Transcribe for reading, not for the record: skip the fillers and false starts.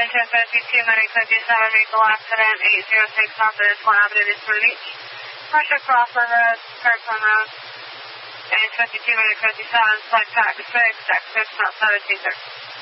1052, Medic 57, vehicle accident, 806 off of Swan Avenue, Newport Beach. Pressure crossover road, Kirkland Road. 852, Medic 57, flight track 6, X6, not 1730.